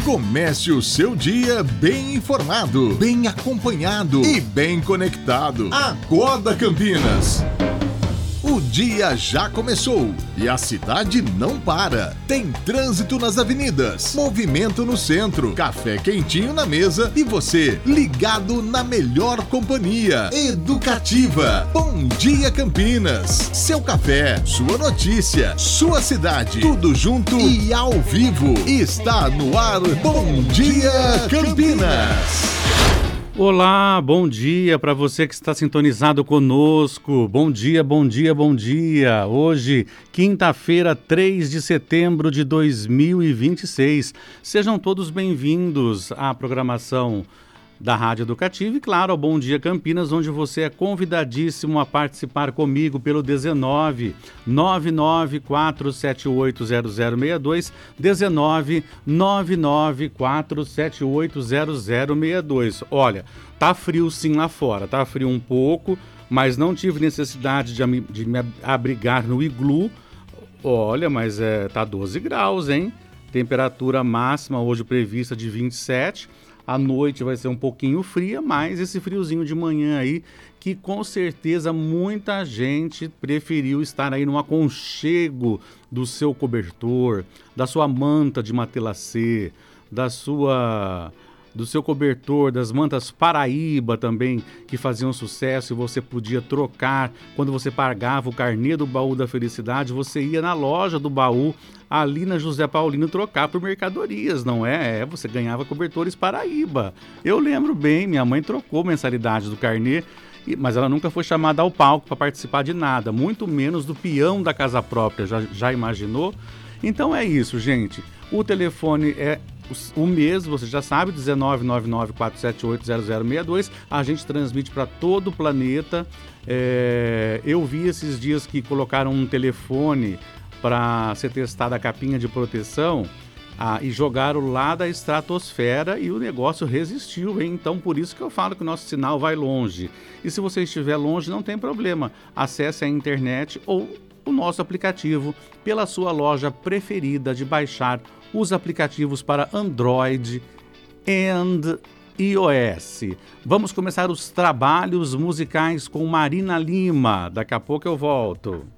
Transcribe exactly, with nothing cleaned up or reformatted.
Comece o seu dia bem informado, bem acompanhado e bem conectado. Acorda Campinas! O dia já começou e a cidade não para. Tem trânsito nas avenidas, movimento no centro, café quentinho na mesa e você ligado na melhor companhia. Educativa. Bom dia Campinas. Seu café, sua notícia, sua cidade. Tudo junto e ao vivo. Está no ar. Bom dia Campinas. Olá, bom dia para você que está sintonizado conosco. Bom dia, bom dia, bom dia. Hoje, quinta-feira, três de setembro de dois mil e vinte e seis. Sejam todos bem-vindos à programação da Rádio Educativa e, claro, ao Bom Dia Campinas, onde você é convidadíssimo a participar comigo pelo dezenove, nove nove quatro sete oito zero zero seis dois, dezenove, nove nove quatro sete oito zero zero seis dois. Olha, tá frio sim lá fora, tá frio um pouco, mas não tive necessidade de, de me abrigar no iglu. Olha, mas é, tá doze graus, hein? Temperatura máxima hoje prevista de vinte e sete. A noite vai ser um pouquinho fria, mas esse friozinho de manhã aí, que com certeza muita gente preferiu estar aí no aconchego do seu cobertor, da sua manta de matelacê, da sua... do seu cobertor, das mantas Paraíba também, que faziam sucesso e você podia trocar. Quando você pagava o carnê do Baú da Felicidade, você ia na loja do Baú, ali na José Paulino, trocar por mercadorias, não é? É, você ganhava cobertores Paraíba. Eu lembro bem, minha mãe trocou mensalidade do carnê, mas ela nunca foi chamada ao palco para participar de nada, muito menos do peão da casa própria, já, já imaginou? Então é isso, gente. O telefone é o mesmo, você já sabe, dezenove, nove nove quatro sete oito zero zero seis dois. A gente transmite para todo o planeta. É, eu vi esses dias que colocaram um telefone para ser testada a capinha de proteção ah, e jogaram lá da estratosfera e o negócio resistiu, hein? Então por isso que eu falo que o nosso sinal vai longe. E se você estiver longe, não tem problema. Acesse a internet ou o nosso aplicativo pela sua loja preferida de baixar os aplicativos para Android e iOS. Vamos começar os trabalhos musicais com Marina Lima. Daqui a pouco eu volto.